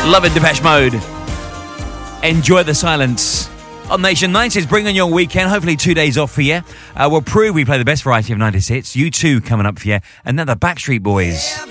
Love it, Depeche Mode. Enjoy the silence. On Nation 90s, bring on your weekend. Hopefully 2 days off for you. We'll prove we play the best variety of 90s hits. U2 coming up for you. And then the Backstreet Boys.